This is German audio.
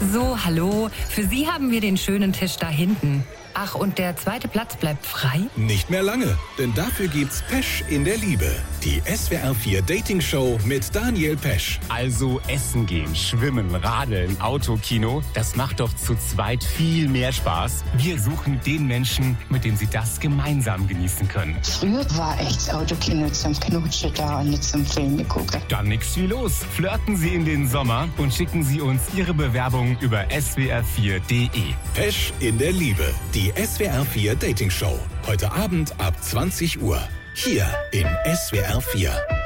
So, hallo. Für Sie haben wir den schönen Tisch da hinten. Ach, und der zweite Platz bleibt frei? Nicht mehr lange, denn dafür gibt's Pesch in der Liebe. Die SWR 4 Dating Show mit Daniel Pesch. Also essen gehen, schwimmen, radeln, Autokino, das macht doch zu zweit viel mehr Spaß. Wir suchen den Menschen, mit dem Sie das gemeinsam genießen können. Früher war echt das Autokino zum Knutschen da und nicht zum Filme gucken. Dann nix wie los. Flirten Sie in den Sommer und schicken Sie uns Ihre Bewerbung über swr4.de. Pesch in der Liebe. Die SWR 4 Dating Show. Heute Abend ab 20 Uhr. Hier in SWR 4.